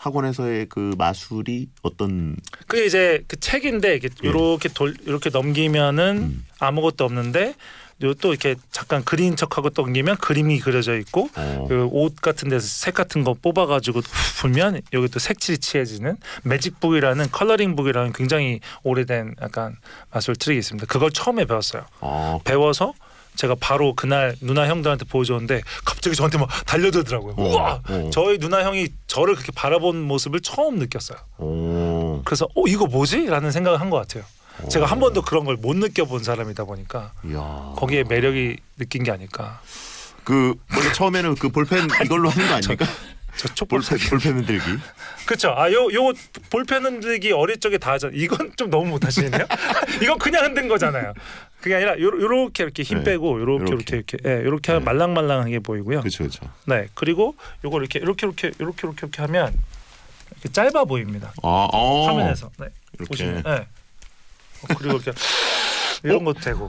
학원에서의 그 마술이 어떤? 그게 이제 그 책인데 이렇게 이렇게 넘기면은 아무것도 없는데 또 이렇게 잠깐 그린 척하고 또 넘기면 그림이 그려져 있고 그 옷 같은 데서 색 같은 거 뽑아가지고 불면 여기 또 색칠이 칠해지는 매직북이라는 컬러링북이라는 굉장히 오래된 약간 마술 트릭이 있습니다. 그걸 처음에 배웠어요. 배워서 제가 바로 그날 누나 형들한테 보여줬는데 갑자기 저한테 막 달려들더라고요. 우와! 저희 누나 형이 저를 그렇게 바라본 모습을 처음 느꼈어요. 그래서 이거 뭐지? 라는 생각을 한 것 같아요. 제가 한 번도 그런 걸 못 느껴본 사람이다 보니까 거기에 매력이 느낀 게 아닐까. 그 원래 처음에는 그 볼펜 이걸로 하는 거 아닙니까? 저 볼펜 흔들기. 그렇죠. 요 볼펜 흔들기 어릴 적에 다 하잖아요. 이건 좀 너무 못하시네요. 이건 그냥 흔든 거잖아요. 그게 아니라 요렇게 이렇게 힘 빼고 요렇게 하면 말랑말랑하게 보이고요. 그렇죠. 네. 그리고 요걸 이렇게 하면 이렇게 짧아 보입니다. 화면에서. 네. 이렇게. 보시면. 네. 그리고 이렇게 이런 것도 되고.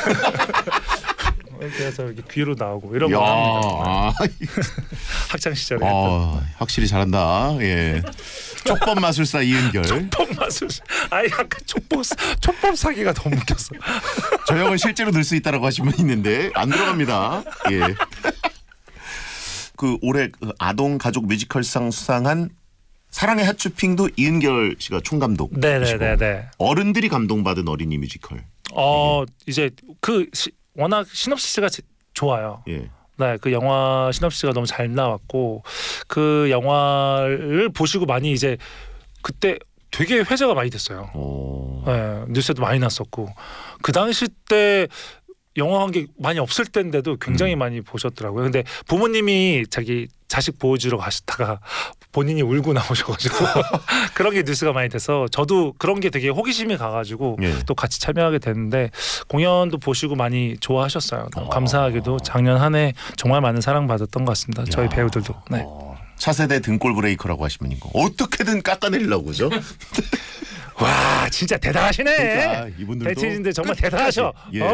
이렇게 해서 이렇게 귀로 나오고 이런 거 합니다. 학창 시절에 확실히 잘한다. 예. 촉법 마술사 이은결. 촉법 마술사. 약간 촉법 사기가 너무 웃겼어. 저 형은 실제로 늘 수 있다라고 하신 분 있는데 안 들어갑니다. 예. 그 올해 그 아동 가족 뮤지컬상 수상한 사랑의 핫쇼핑도 이은결 씨가 총감독. 네네네. 어른들이 감동받은 어린이 뮤지컬. 이제 워낙 시놉시스가 좋아요. 예. 네, 그 영화 시놉시스가 너무 잘 나왔고 그 영화를 보시고 많이 이제 그때 되게 회자가 많이 됐어요. 네, 뉴스에도 많이 났었고 그 당시 때 영화 관객 많이 없을 때인데도 굉장히 많이 보셨더라고요. 근데 부모님이 자기 자식 보여주러 가셨다가 본인이 울고 나오셔가지고 그런 게 뉴스가 많이 돼서 저도 그런 게 되게 호기심이 가가지고 또 같이 참여하게 됐는데 공연도 보시고 많이 좋아하셨어요. 감사하게도 작년 한 해 정말 많은 사랑받았던 것 같습니다. 저희 배우들도. 네. 차세대 등골 브레이커라고 하시면 이거 어떻게든 깎아내리려고 그죠? 와 진짜 대단하시네. 그러니까 이분들도 대치진들 정말 대단하셔.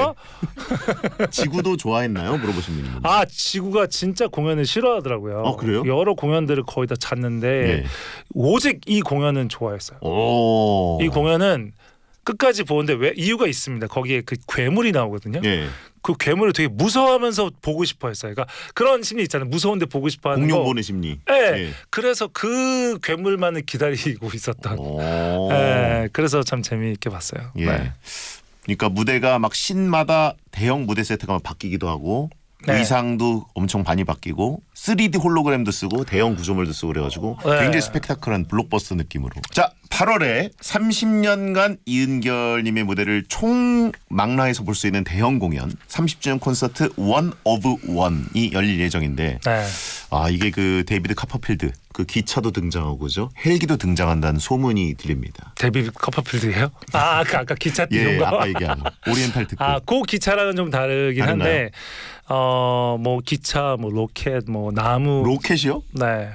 지구도 좋아했나요? 물어보신 분이. 지구가 진짜 공연을 싫어하더라고요. 그래요? 여러 공연들을 거의 다 잤는데 오직 이 공연은 좋아했어요. 이 공연은 끝까지 보는데 왜 이유가 있습니다. 거기에 그 괴물이 나오거든요. 그 괴물을 되게 무서워하면서 보고 싶어 했어요. 그러니까 그런 심리 있잖아요. 무서운데 보고 싶어 하는 공룡 보는 심리. 그래서 그 괴물만을 기다리고 있었던. 그래서 참 재미있게 봤어요. 그러니까 무대가 막 신마다 대형 무대 세트가 막 바뀌기도 하고 의상도 엄청 많이 바뀌고 3D 홀로그램도 쓰고 대형 구조물도 쓰고 그래가지고 굉장히 스펙타클한 블록버스터 느낌으로. 자, 8월에 30년간 이은결님의 무대를 총망라해서 볼 수 있는 대형 공연 30주년 콘서트 One of One이 열릴 예정인데 이게 그 데이비드 카퍼필드 그 기차도 등장하고 그죠? 헬기도 등장한다는 소문이 들립니다. 데이비드 카퍼필드예요? 그 아까 기차 띄운 거? 아까 얘기한 오리엔탈 특급. 그 기차랑은 좀 다르긴 한데 뭐 기차, 뭐 로켓, 뭐 나무. 로켓이요? 네.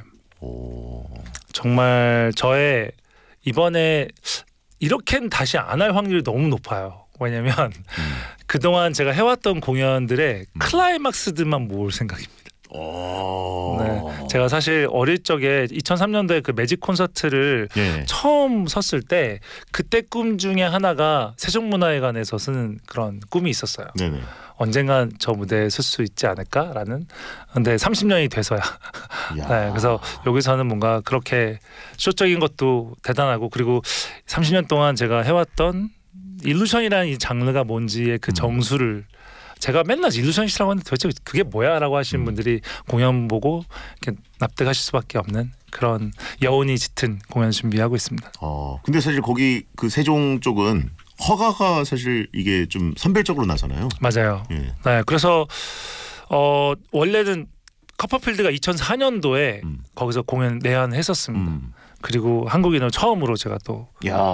정말 저의 이번에 이렇게는 다시 안 할 확률이 너무 높아요. 왜냐면 그동안 제가 해왔던 공연들의 클라이막스들만 모을 생각입니다. 네, 제가 사실 어릴 적에 2003년도에 그 매직 콘서트를 처음 섰을 때 그때 꿈 중에 하나가 세종문화회관에서 쓰는 그런 꿈이 있었어요. 언젠간 저 무대에 설 수 있지 않을까라는. 근데 30년이 돼서야. 그래서 여기서는 뭔가 그렇게 쇼적인 것도 대단하고 그리고 30년 동안 제가 해왔던 일루션이라는 이 장르가 뭔지의 그 정수를 제가 맨날 일루션이라고 하는데 도대체 그게 뭐야? 라고 하시는 분들이 공연 보고 이렇게 납득하실 수밖에 없는 그런 여운이 짙은 공연 준비하고 있습니다. 근데 사실 거기 그 세종 쪽은 허가가 사실 이게 좀 선별적으로 나잖아요. 맞아요. 네, 그래서 원래는 커퍼필드가 2004년도에 거기서 공연 내한했었습니다. 그리고 한국인으로 처음으로 제가 또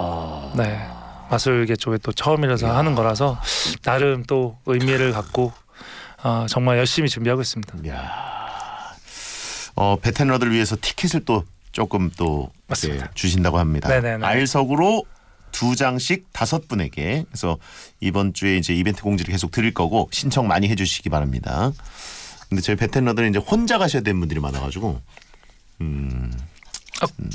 마술계 쪽에 또 처음이라서 하는 거라서 나름 또 의미를 갖고 정말 열심히 준비하고 있습니다. 베테너들 위해서 티켓을 또 조금 또 주신다고 합니다. 알석으로 2장씩 5분에게. 그래서 이번 주에 이제 이벤트 공지를 계속 드릴 거고 신청 많이 해주시기 바랍니다. 근데 저희 베테너들은 이제 혼자 가셔야 되는 분들이 많아가지고